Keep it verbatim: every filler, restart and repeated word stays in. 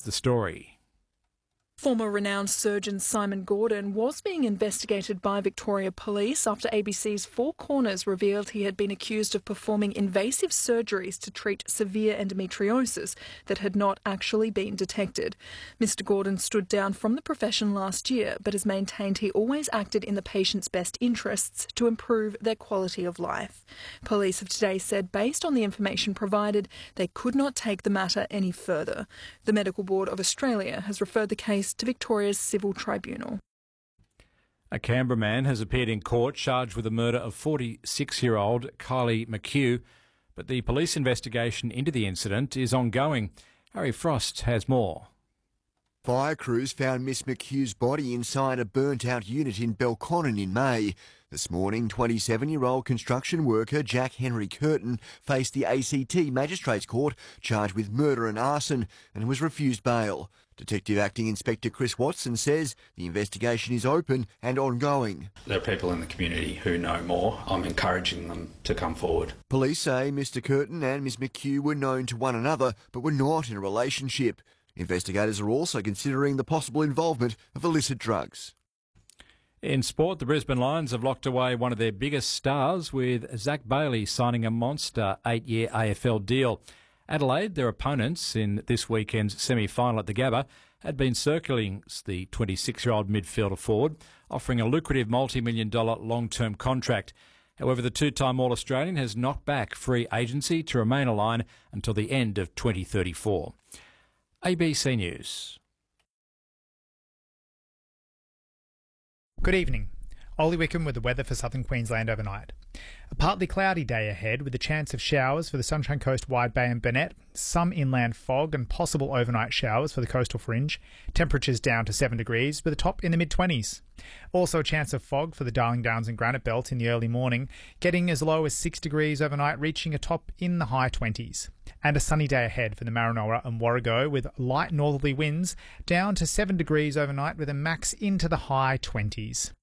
the story. Former renowned surgeon Simon Gordon was being investigated by Victoria Police after A B C's Four Corners revealed he had been accused of performing invasive surgeries to treat severe endometriosis that had not actually been detected. Mister Gordon stood down from the profession last year, but has maintained he always acted in the patient's best interests to improve their quality of life. Police have today said, based on the information provided, they could not take the matter any further. The Medical Board of Australia has referred the case to Victoria's Civil Tribunal. A Canberra man has appeared in court charged with the murder of forty-six-year-old Kylie McHugh, but the police investigation into the incident is ongoing. Harry Frost has more. Fire crews found Miss McHugh's body inside a burnt-out unit in Belconnen in May. This morning, twenty-seven-year-old construction worker Jack Henry Curtin faced the A C T Magistrates Court charged with murder and arson and was refused bail. Detective Acting Inspector Chris Watson says the investigation is open and ongoing. There are people in the community who know more. I'm encouraging them to come forward. Police say Mister Curtin and Miss McHugh were known to one another but were not in a relationship. Investigators are also considering the possible involvement of illicit drugs. In sport, the Brisbane Lions have locked away one of their biggest stars, with Zach Bailey signing a monster eight-year A F L deal. Adelaide, their opponents in this weekend's semi-final at the Gabba, had been circling the twenty-six-year-old midfielder forward, offering a lucrative multi-million dollar long-term contract. However, the two-time All-Australian has knocked back free agency to remain aligned until the end of twenty thirty-four. A B C News. Good evening. Ollie Wickham with the weather for southern Queensland overnight. A partly cloudy day ahead with a chance of showers for the Sunshine Coast, Wide Bay and Burnett, some inland fog and possible overnight showers for the coastal fringe. Temperatures down to seven degrees with a top in the mid-twenties. Also a chance of fog for the Darling Downs and Granite Belt in the early morning, getting as low as six degrees overnight, reaching a top in the high twenties. And a sunny day ahead for the Maranoa and Warrego with light northerly winds, down to seven degrees overnight with a max into the high twenties.